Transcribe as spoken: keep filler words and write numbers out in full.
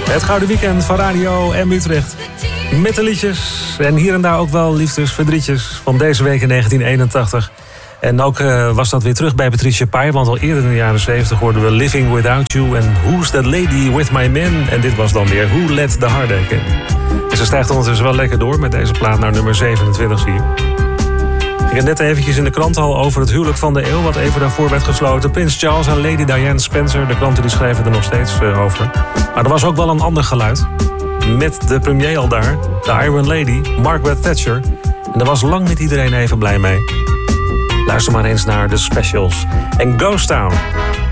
Het Gouden Weekend van Radio M Utrecht. Met de liedjes en hier en daar ook wel liefdesverdrietjes van deze week in negentien eenentachtig. En ook uh, was dat weer terug bij Patricia Pai, want al eerder in de jaren zeventig hoorden we Living Without You en Who's That Lady With My Man. En dit was dan weer Who Let The Heartache In. En ze stijgt ondertussen wel lekker door met deze plaat naar nummer zevenentwintig, zie je. Ik had net eventjes in de krant al over het huwelijk van de eeuw, wat even daarvoor werd gesloten. Prins Charles en Lady Diana Spencer, de kranten die schrijven er nog steeds uh, over. Maar er was ook wel een ander geluid. Met de premier al daar, de Iron Lady, Margaret Thatcher. En daar was lang niet iedereen even blij mee. Luister maar eens naar de specials. En Ghost Town.